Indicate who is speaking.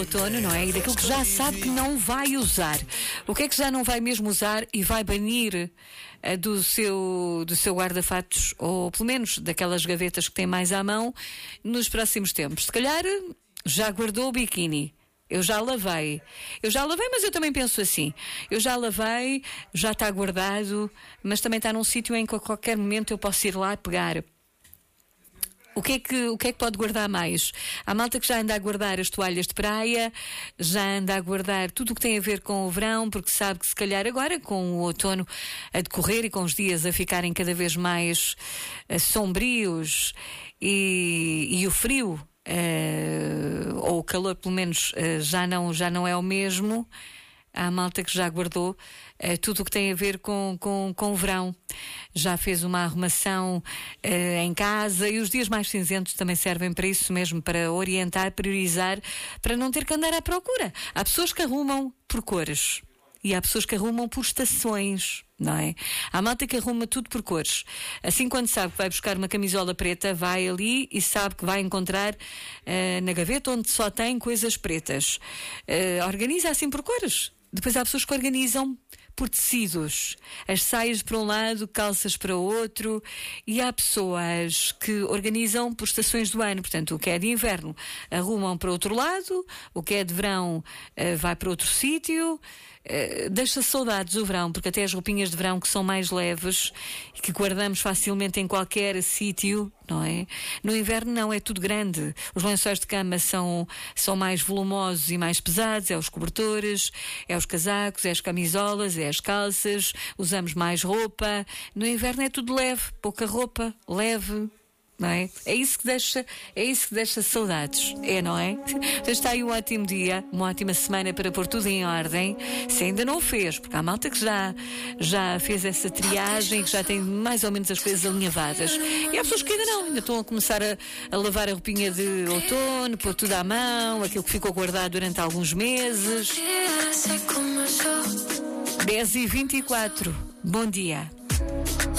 Speaker 1: Outono, não é? E daquilo que já sabe que não vai usar. O que é que já não vai mesmo usar e vai banir do seu guarda-fatos, ou pelo menos daquelas gavetas que tem mais à mão, nos próximos tempos? Se calhar já guardou o biquíni. Eu já lavei, mas eu também penso assim. Eu já lavei, já está guardado, mas também está num sítio em que a qualquer momento eu posso ir lá pegar. O que é que pode guardar mais? Há malta que já anda a guardar as toalhas de praia, já anda a guardar tudo o que tem a ver com o verão, porque sabe que se calhar agora, com o outono a decorrer e com os dias a ficarem cada vez mais sombrios e o frio, ou o calor pelo menos, já não é o mesmo. Há malta que já guardou tudo o que tem a ver com o verão. Já fez uma arrumação em casa, e os dias mais cinzentos também servem para isso mesmo, para orientar, priorizar, para não ter que andar à procura. Há pessoas que arrumam por cores e há pessoas que arrumam por estações, não é? Há malta que arruma tudo por cores. Assim, quando sabe que vai buscar uma camisola preta, vai ali e sabe que vai encontrar na gaveta onde só tem coisas pretas. Organiza assim por cores. Depois há pessoas que organizam por tecidos, as saias para um lado, calças para o outro, e há pessoas que organizam por estações do ano. Portanto, o que é de inverno arrumam para outro lado, o que é de verão vai para outro sítio. Deixa saudades o verão, porque até as roupinhas de verão que são mais leves e que guardamos facilmente em qualquer sítio, não é? No inverno não, é tudo grande. Os lençóis de cama são mais volumosos e mais pesados, é os cobertores, é os casacos, é as camisolas, é as calças, usamos mais roupa. No inverno é tudo leve, pouca roupa, leve. Não é? É isso que deixa saudades, não é? Então está aí um ótimo dia, uma ótima semana para pôr tudo em ordem. Se ainda não o fez, porque há malta que já fez essa triagem, que já tem mais ou menos as coisas alinhavadas. E há pessoas que ainda estão a começar a lavar a roupinha de outono, pôr tudo à mão, aquilo que ficou guardado durante alguns meses. 10h24, bom dia.